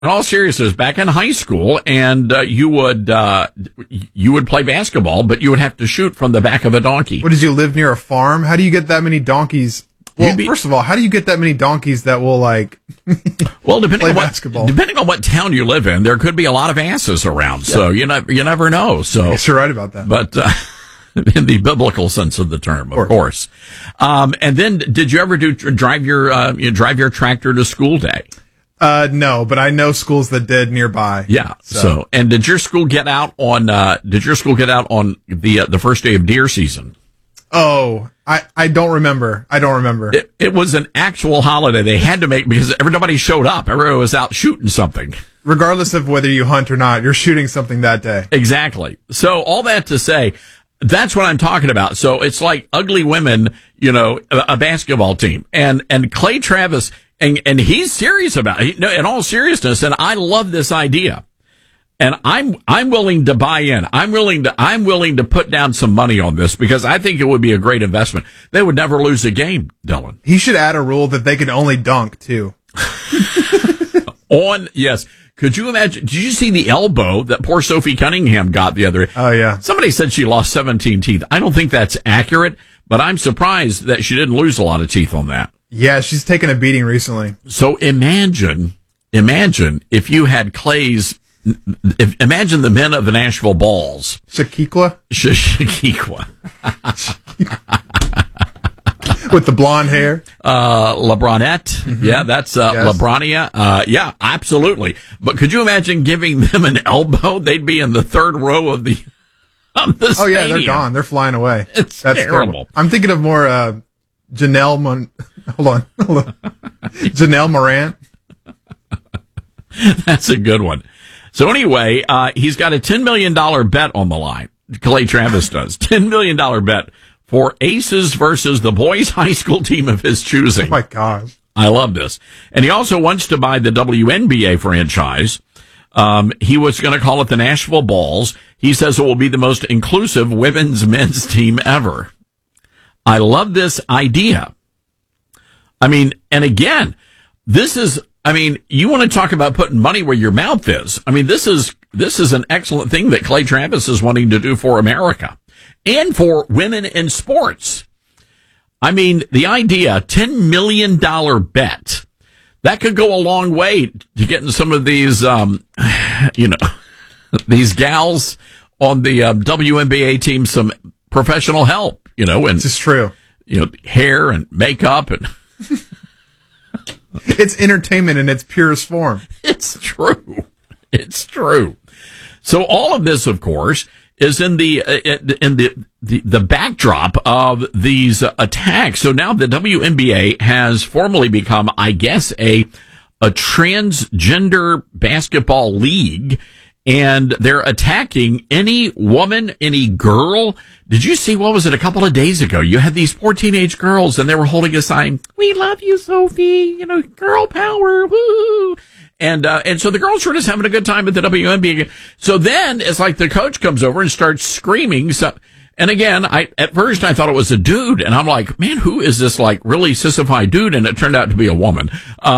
in all seriousness, back in high school, and you would play basketball, but you would have to shoot from the back of a donkey. What, did you live near a farm? How do you get that many donkeys? Well, first of all, how do you get that many donkeys that will play basketball? Depending on what town you live in, there could be a lot of asses around. Yeah. So you never know. So yes, you're right about that. But in the biblical sense of the term, of course. And then, did you ever drive your tractor to school day? No, but I know schools that did nearby. Yeah. So and did your school get out on the first day of deer season? Oh, I don't remember. It was an actual holiday they had to make because everybody showed up. Everyone was out shooting something. Regardless of whether you hunt or not, you're shooting something that day. Exactly. So all that to say, that's what I'm talking about. So it's like Ugly Women, a basketball team. And Clay Travis, and he's serious about it. In all seriousness, and I love this idea. And I'm willing to buy in. I'm willing to put down some money on this because I think it would be a great investment. They would never lose a game, Dylan. He should add a rule that they can only dunk too. Yes. Could you imagine? Did you see the elbow that poor Sophie Cunningham got the other day? Oh yeah. Somebody said she lost 17 teeth. I don't think that's accurate, but I'm surprised that she didn't lose a lot of teeth on that. Yeah, she's taken a beating recently. So imagine if you had Clay's. Imagine the men of the Nashville Balls. Shaquiqua? Shaquiqua. With the blonde hair? LeBronette. Mm-hmm. Yeah, that's yes. LeBronia. Yeah, absolutely. But could you imagine giving them an elbow? They'd be in the third row of the stadium. Oh, yeah, they're gone. They're flying away. That's terrible. I'm thinking of more Hold on. Janelle Morant. That's a good one. So anyway, he's got a $10 million bet on the line. Clay Travis does. $10 million bet for Aces versus the boys' high school team of his choosing. Oh, my gosh. I love this. And he also wants to buy the WNBA franchise. He was going to call it the Nashville Balls. He says it will be the most inclusive women's men's team ever. I love this idea. I mean, and again, you want to talk about putting money where your mouth is. I mean, this is an excellent thing that Clay Travis is wanting to do for America and for women in sports. I mean, the idea, $10 million bet, that could go a long way to getting some of these, these gals on the WNBA team some professional help, and this is true. Hair and makeup and. It's entertainment in its purest form. It's true. So all of this, of course, is in the backdrop of these attacks. So now the WNBA has formally become, I guess, a transgender basketball league. And they're attacking any woman, any girl. Did you see, what was it, a couple of days ago? You had these 4 teenage girls and they were holding a sign, "We love you, Sophie, girl power, woo." And so the girls were just having a good time at the WNBA. So then it's like the coach comes over and starts screaming. So, and again, at first I thought it was a dude, and I'm like, man, who is this like really sissified dude? And it turned out to be a woman.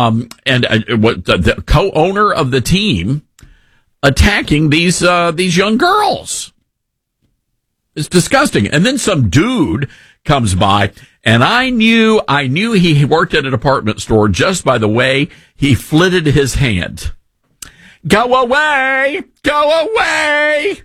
The co-owner of the team attacking these young girls. It's disgusting. And then some dude comes by, and I knew he worked at a department store just by the way he flitted his hand. Go away! Go away!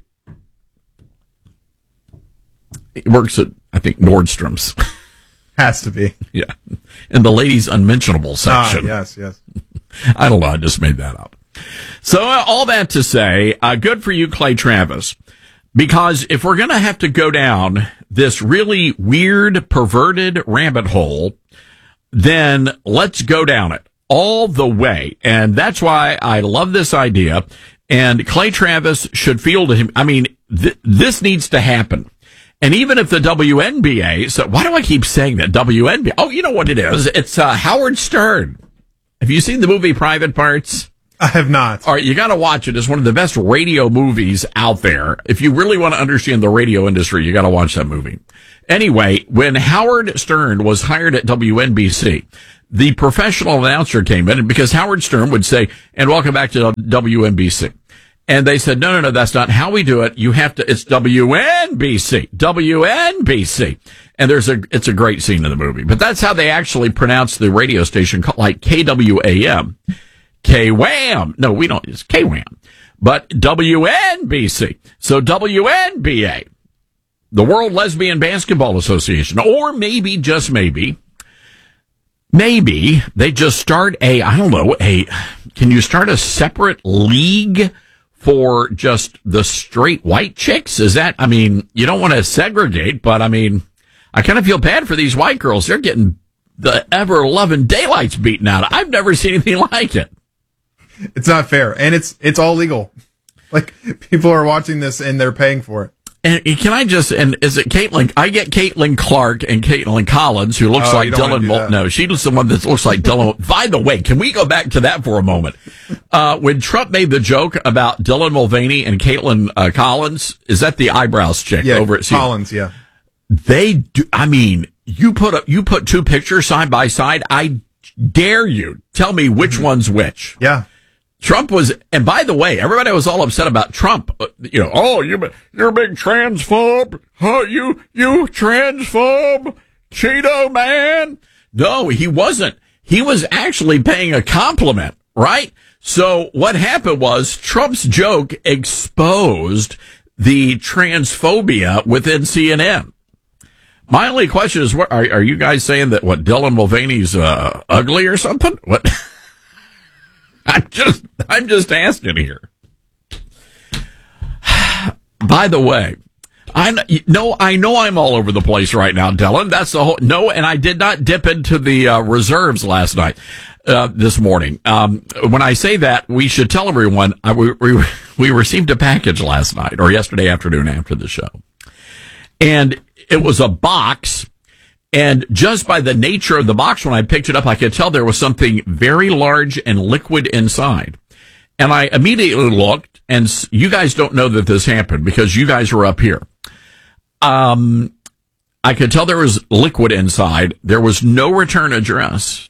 He works at, I think, Nordstrom's. Has to be. Yeah. In the ladies' unmentionable section. Yes. I don't know. I just made that up. So all that to say, good for you, Clay Travis, because if we're going to have to go down this really weird, perverted rabbit hole, then let's go down it all the way. And that's why I love this idea. And Clay Travis should field him. I mean, this needs to happen. And even if the WNBA, so why do I keep saying that? WNBA? Oh, you know what it is? It's Howard Stern. Have you seen the movie Private Parts? I have not. All right, you got to watch it. It's one of the best radio movies out there. If you really want to understand the radio industry, you got to watch that movie. Anyway, when Howard Stern was hired at WNBC, the professional announcer came in, because Howard Stern would say, "And welcome back to WNBC." And they said, no, that's not how we do it. You have to, it's WNBC, WNBC. And it's a great scene in the movie. But that's how they actually pronounce the radio station, like KWAM. KWAM. No, we don't, it's KWAM. But WNBC. So WNBA, the World Lesbian Basketball Association, or maybe, just maybe, they just start can you start a separate league for just the straight white chicks? Is that, you don't want to segregate, but I kind of feel bad for these white girls. They're getting the ever-loving daylights beaten out. I've never seen anything like it. It's not fair. And it's all legal. Like, people are watching this and they're paying for it. And is it Caitlin? I get Caitlin Clark and Caitlin Collins, who looks like Dylan. No, she's the one that looks like Dylan. By the way, can we go back to that for a moment? When Trump made the joke about Dylan Mulvaney and Caitlin Collins, is that the eyebrows chick over at Collins? Yeah, they do. You put two pictures side by side. I dare you tell me which one's which. Yeah. Trump was, and by the way, everybody was all upset about Trump. You're a big transphobe. Huh, you transphobe, Cheeto man. No, he wasn't. He was actually paying a compliment, right? So what happened was Trump's joke exposed the transphobia within CNN. My only question is, what are you guys saying that Dylan Mulvaney's ugly or something? What? I'm just asking here. By the way, I know I'm all over the place right now, Dylan. That's the whole, and I did not dip into the reserves last night, this morning. When I say that, we should tell everyone, we received a package last night or yesterday afternoon after the show. And it was a box. And just by the nature of the box, when I picked it up, I could tell there was something very large and liquid inside. And I immediately looked, and you guys don't know that this happened because you guys were up here. I could tell there was liquid inside. There was no return address.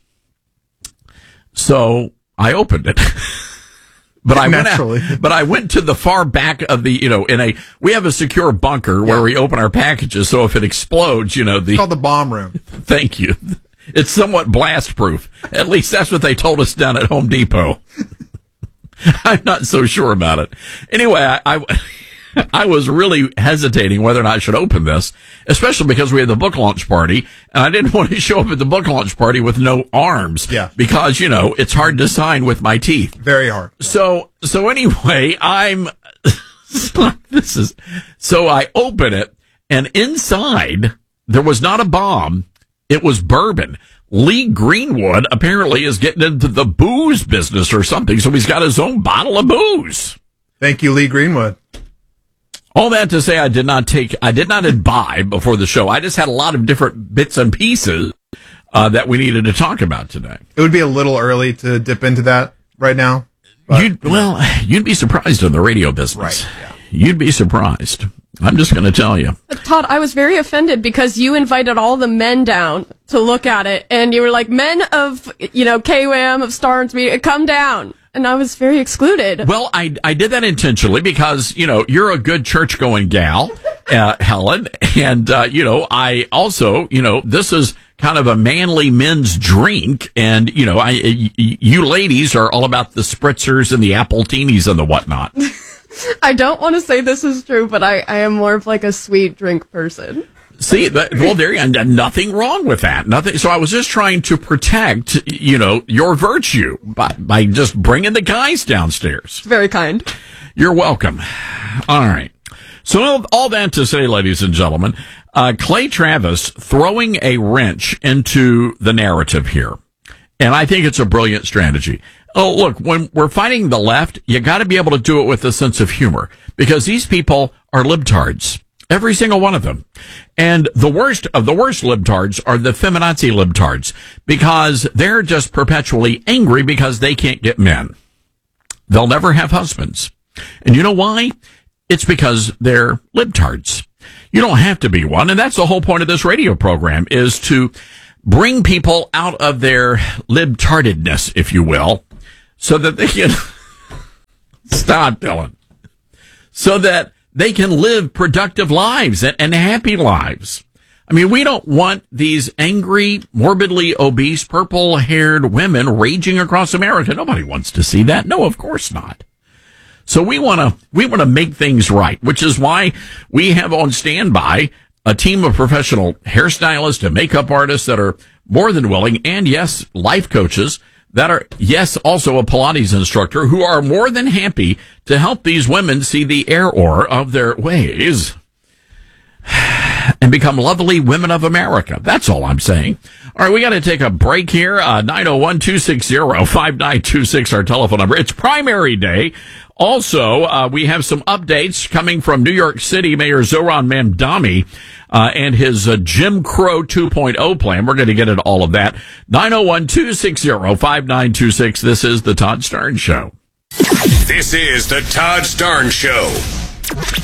So I opened it. But I went to the far back of the, we have a secure bunker where we open our packages. So if it explodes, it's called the bomb room. Thank you. It's somewhat blast proof. At least that's what they told us down at Home Depot. I'm not so sure about it. Anyway, I was really hesitating whether or not I should open this, especially because we had the book launch party, and I didn't want to show up at the book launch party with no arms. Yeah. Because, it's hard to sign with my teeth. Very hard. So anyway, so I open it, and inside, there was not a bomb. It was bourbon. Lee Greenwood apparently is getting into the booze business or something, so he's got his own bottle of booze. Thank you, Lee Greenwood. All that to say, I did not imbibe before the show. I just had a lot of different bits and pieces that we needed to talk about today. It would be a little early to dip into that right now. You'd be surprised in the radio business. Right. Yeah. You'd be surprised. I'm just going to tell you. Todd, I was very offended because you invited all the men down to look at it, and you were like, men of, KWAM, of Starnes Media, come down. And I was very excluded. Well, I did that intentionally because, you're a good church-going gal, Helen. And, I also, this is kind of a manly men's drink. And, you ladies are all about the spritzers and the appletinis and the whatnot. I don't want to say this is true, but I am more of like a sweet drink person. See, nothing wrong with that. Nothing. So I was just trying to protect, your virtue by just bringing the guys downstairs. Very kind. You're welcome. All right. So all that to say, ladies and gentlemen, Clay Travis throwing a wrench into the narrative here. And I think it's a brilliant strategy. Oh, look, when we're fighting the left, you got to be able to do it with a sense of humor because these people are libtards. Every single one of them. And the worst of the worst libtards are the feminazi libtards because they're just perpetually angry because they can't get men. they'll never have husbands. And you know why? It's because they're libtards. You don't have to be one. And that's the whole point of this radio program, is to bring people out of their libtardedness, if you will, so that they can stop, Dylan, so that they can live productive lives and happy lives. I mean, we don't want these angry, morbidly obese, purple-haired women raging across America. Nobody wants to see that. No, of course not. So we want to make things right, which is why we have on standby a team of professional hairstylists and makeup artists that are more than willing, and yes, life coaches that are, yes, also a Pilates instructor, who are more than happy to help these women see the error of their ways and become lovely women of America. That's all I'm saying. All right, we got to take a break here. 901-260-5926, our telephone number. It's primary day. Also, we have some updates coming from New York City Mayor Zohran Mamdani and his Jim Crow 2.0 plan. We're going to get into all of that. 901-260-5926. This is The Todd Starnes Show. This is The Todd Starnes Show.